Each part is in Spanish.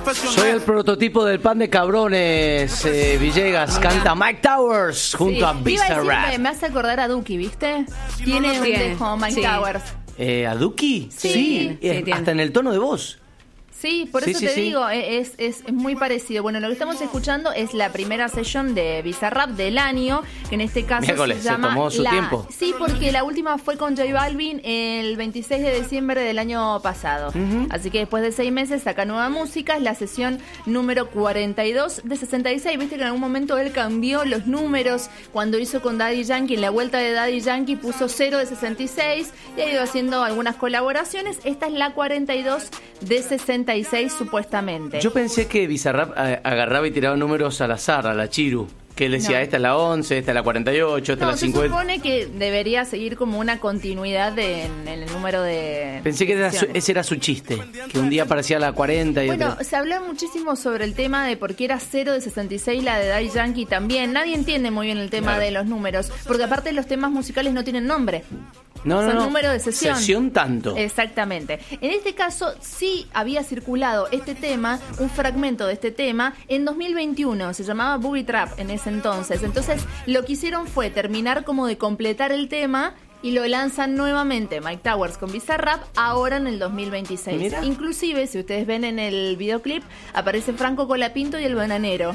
Soy el prototipo del pan de cabrones. Villegas canta Mike Towers junto a Bizarrap. Me hace acordar a Duki, ¿viste? Tiene un dejo Mike Towers. ¿A Duki? Sí. Hasta en el tono de voz. Sí, por eso te digo, es muy parecido. Bueno, lo que estamos escuchando es la primera sesión de Bizarrap del año, que en este caso se llama... ¿Se tomó su tiempo? Sí, porque la última fue con J Balvin el 26 de diciembre del año pasado. Así que después de 6 meses saca nueva música, es la sesión número 42 de 66. Viste que en algún momento él cambió los números cuando hizo con Daddy Yankee, en la vuelta de Daddy Yankee puso 0 de 66 y ha ido haciendo algunas colaboraciones. Esta es la 42 de 66 supuestamente. Yo pensé que Bizarrap agarraba y tiraba números al azar, a la Chiru. Que él decía, esta es la 11, esta es la 48, esta es la 50. Se supone que debería seguir como una continuidad en el número de... Pensé que ese era su chiste, que un día aparecía la 40 y Bueno, otro. se habló muchísimo sobre el tema de por qué era 0 de 66 la de Daddy Yankee también. Nadie entiende muy bien el tema de los números, porque aparte los temas musicales no tienen nombre. Son números de sesión. Sesión tanto. Exactamente. En este caso sí había circulado este tema, un fragmento de este tema, en 2021. Se llamaba Boogie Trap en ese entonces. Entonces lo que hicieron fue terminar como de completar el tema y lo lanzan nuevamente Mike Towers con Bizarrap ahora en el 2026. Mira. Inclusive, si ustedes ven en el videoclip, aparece Franco Colapinto y el Bananero.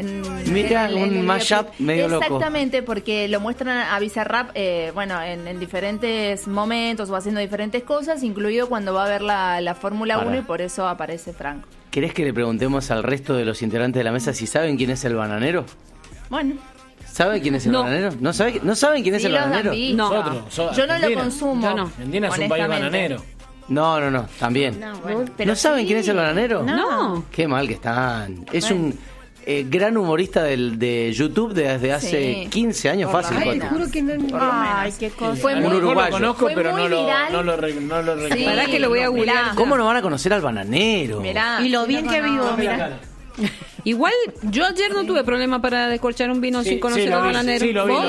Mira, un mashup medio loco. Exactamente, porque lo muestran a Bizarrap, en diferentes momentos o haciendo diferentes cosas, incluido cuando va a ver la Fórmula 1 y por eso aparece Franco. ¿Querés que le preguntemos al resto de los integrantes de la mesa si saben quién es el Bananero? Bueno. ¿Saben quién es el bananero? ¿No saben quién es el bananero? No. Yo no lo consumo. Yo no. Argentina es un país bananero. No, también. ¿No saben quién es el bananero? No. Qué mal que están. Es un gran humorista de YouTube desde hace 15 años fácil. Te juro que no. Ay, qué cosa. Fue muy uruguayo. Lo conozco, pero no lo recuerdo. Pará que lo voy a googlear. ¿Cómo no van a conocer al bananero? Mirá, y lo bien que vivo, mirá. Igual, yo ayer no tuve problema para descorchar un vino sin conocer al bananero. Sí, lo vi.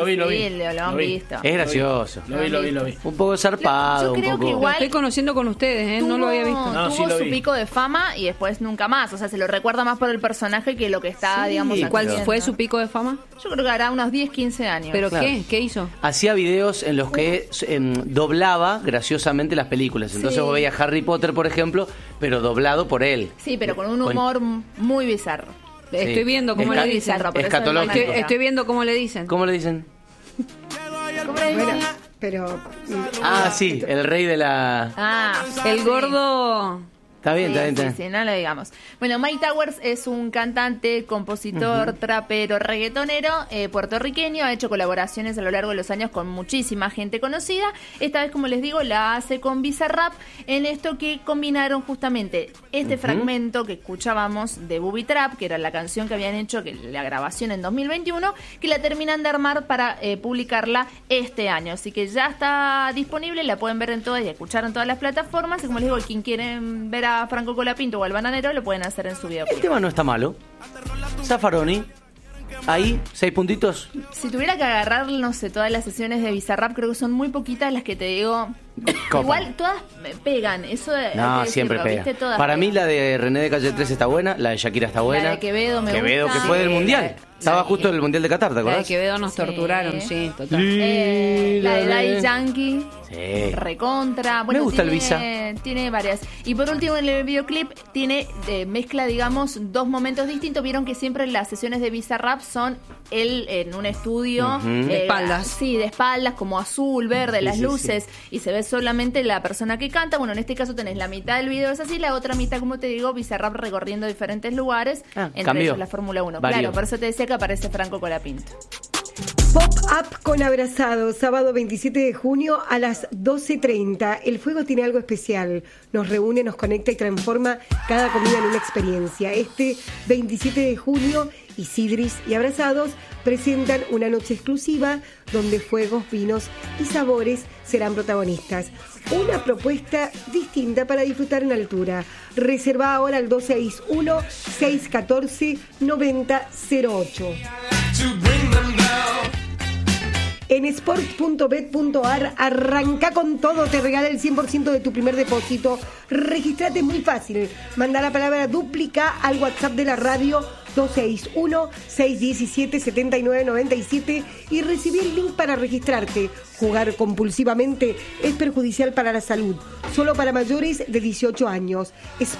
Lo han visto. Es gracioso. Lo vi. Un poco zarpado, yo creo un poco... que igual Lo estoy conociendo con ustedes, no lo había visto. Tuvo su pico de fama y después nunca más. O sea, se lo recuerda más por el personaje que lo que está, digamos, ¿Y cuál haciendo. fue su pico de fama? Yo creo que hará unos 10, 15 años. ¿Pero Claro. qué hizo? Hacía videos en los que doblaba graciosamente las películas. Entonces vos veías Harry Potter, por ejemplo, pero doblado por él. Sí, pero con un humor muy bizarro. Estoy viendo cómo le dicen. Escatológico. Estoy viendo cómo le dicen. ¿Cómo le dicen? Bueno, pero. Sí, el rey de la... El gordo. Está bien. Sí, no lo digamos. Bueno, Mike Towers es un cantante, compositor, trapero, reggaetonero, puertorriqueño. Ha hecho colaboraciones a lo largo de los años con muchísima gente conocida. Esta vez, como les digo, la hace con Bizarrap, en esto que combinaron justamente este fragmento que escuchábamos de Boogie Trap, que era la canción que habían hecho, que la grabación en 2021, que la terminan de armar para publicarla este año. Así que ya está disponible, la pueden ver en todas y escuchar en todas las plataformas. Y como les digo, quien quieren ver a Franco Colapinto o al bananero lo pueden hacer en su videoclip. El tema no está malo. Zaffaroni, ahí, 6 puntitos. Si tuviera que agarrar, no sé, todas las sesiones de Bizarrap, creo que son muy poquitas las que te digo. Igual todas pegan, eso de siempre pega. ¿viste? Todas Para pegan. mí la de René de Calle 13 está buena, la de Shakira está buena. La de Quevedo me Quevedo, gusta. que fue del Sí, Mundial. Estaba justo en el Mundial de Qatar, ¿te La de acordás? Quevedo nos torturaron, sí, total. La de Daddy Yankee. Sí. Recontra. Bueno, Me gusta el Tiene varias. Y por último, en el videoclip tiene mezcla, digamos, dos momentos distintos. Vieron que siempre las sesiones de Bizarrap son él en un estudio. De espaldas. Sí, de espaldas, como azul, verde, las luces. Y se ve solamente la persona que canta. Bueno, en este caso tenés la mitad del video es así, la otra mitad, como te digo, Bizarrap recorriendo diferentes lugares. Entre cambió. ellos la Fórmula 1. Varió. Claro, por eso te decía que aparece Franco Colapinto. Pop-up con Abrazado, sábado 27 de junio a las 12:30. El fuego tiene algo especial. Nos reúne, nos conecta y transforma cada comida en una experiencia. Este 27 de junio, Isidris y Abrazados presentan una noche exclusiva donde fuegos, vinos y sabores serán protagonistas. Una propuesta distinta para disfrutar en altura. Reserva ahora al 261-614-9008. En sport.bet.ar arranca con todo, te regala el 100% de tu primer depósito. Registrate muy fácil. Manda la palabra dúplica al WhatsApp de la radio 261-617-7997 y recibí el link para registrarte. Jugar compulsivamente es perjudicial para la salud. Solo para mayores de 18 años.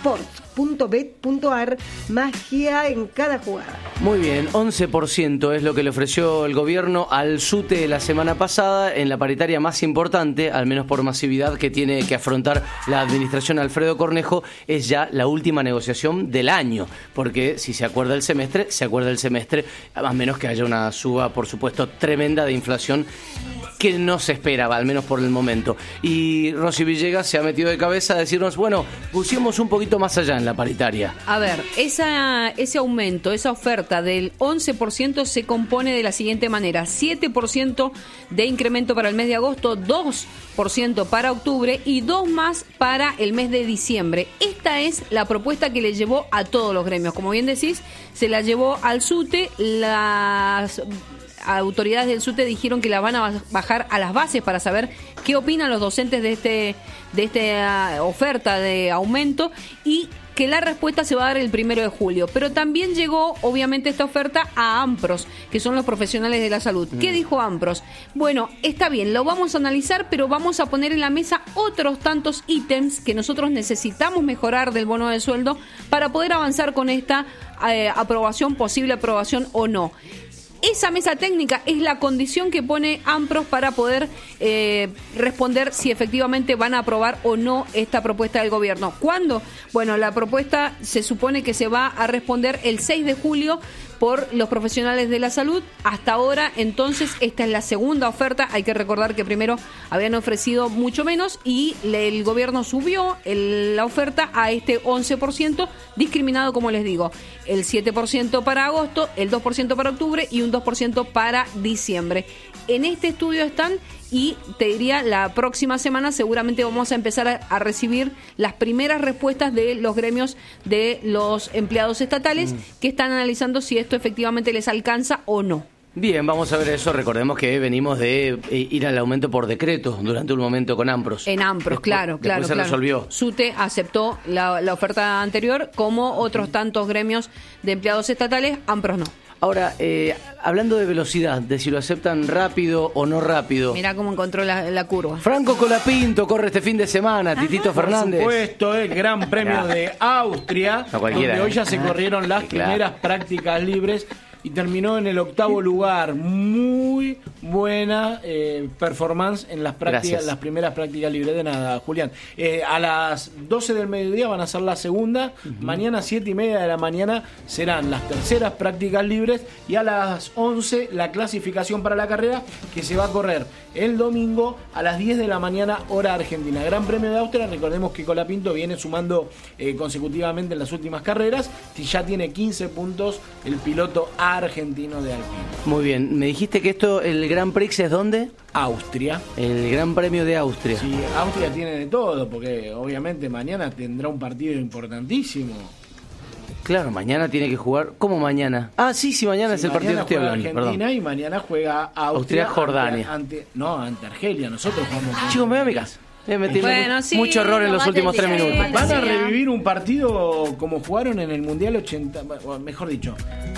Sports.bet.ar, magia en cada jugada. Muy bien, 11% es lo que le ofreció el gobierno al SUTE la semana pasada en la paritaria más importante, al menos por masividad, que tiene que afrontar la administración Alfredo Cornejo. Es ya la última negociación del año, porque si se acuerda el semestre, se acuerda el semestre, a menos que haya una suba, por supuesto, tremenda de inflación que no se esperaba, al menos por el momento. Y Rosy Villegas se ha metido de cabeza a decirnos, bueno, pusimos un poquito más allá en la paritaria. A ver, ese aumento, esa oferta del 11% se compone de la siguiente manera: 7% de incremento para el mes de agosto, 2% para octubre y 2 más para el mes de diciembre. Esta es la propuesta que le llevó a todos los gremios. Como bien decís, se la llevó al SUTE. Las autoridades del SUTE dijeron que la van a bajar a las bases para saber qué opinan los docentes de esta oferta de aumento, y que la respuesta se va a dar el 1 de julio. Pero también llegó, obviamente, esta oferta a AMPROS, que son los profesionales de la salud. ¿Qué dijo AMPROS? Bueno, está bien, lo vamos a analizar, pero vamos a poner en la mesa otros tantos ítems que nosotros necesitamos mejorar del bono de sueldo para poder avanzar con esta aprobación, posible aprobación o no. Esa mesa técnica es la condición que pone AMPROS para poder responder si efectivamente van a aprobar o no esta propuesta del gobierno. ¿Cuándo? Bueno, la propuesta se supone que se va a responder el 6 de julio por los profesionales de la salud. Hasta ahora, entonces, esta es la segunda oferta. Hay que recordar que primero habían ofrecido mucho menos y el gobierno subió la oferta a este 11%, discriminado, como les digo, el 7% para agosto, el 2% para octubre y un 2% para diciembre. En este estudio están, y te diría, la próxima semana seguramente vamos a empezar a recibir las primeras respuestas de los gremios de los empleados estatales que están analizando si esto efectivamente les alcanza o no. Bien, vamos a ver eso. Recordemos que venimos de ir al aumento por decreto durante un momento con AMPROS. En AMPROS, claro. Se resolvió. SUTE aceptó la oferta anterior, como otros tantos gremios de empleados estatales. AMPROS no. Ahora, hablando de velocidad, de si lo aceptan rápido o no rápido. Mirá cómo encontró la curva. Franco Colapinto corre este fin de semana. Titito Fernández. Por supuesto, el Gran Premio de Austria, donde hoy ya se corrieron las primeras prácticas libres y terminó en el 8º lugar. Muy buena performance en las prácticas, las primeras prácticas libres. De nada, Julián. A las 12 del mediodía van a ser la segunda. Mañana 7:30 de la mañana serán las terceras prácticas libres, y a las 11 la clasificación para la carrera, que se va a correr el domingo a las 10 de la mañana, hora argentina. Gran Premio de Austria. Recordemos que Colapinto viene sumando consecutivamente en las últimas carreras, y ya tiene 15 puntos el piloto argentino de Alpine. Muy bien, me dijiste que el Grand Prix es ¿dónde? Austria. El Gran Premio de Austria. Sí, Austria tiene de todo, porque obviamente mañana tendrá un partido importantísimo. Claro, mañana tiene que jugar. ¿Cómo mañana? Ah, sí, mañana es el partido que estoy hablando. Argentina, perdón. Y mañana juega Austria, Jordania. Ante Argelia. Nosotros jugamos. Chicos, me voy a mi casa. Bueno, sí, mucho error en los últimos 3 minutos. Van a revivir un partido como jugaron en el Mundial 80, mejor dicho,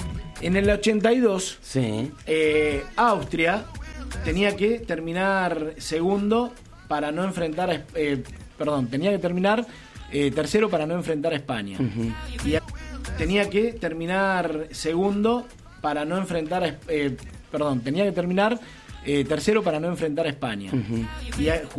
en el 82. Sí. Austria tenía que terminar segundo para no enfrentar a, tenía que terminar tercero para no enfrentar a España. Y tenía que terminar segundo para no enfrentar a, tenía que terminar tercero para no enfrentar a España. Y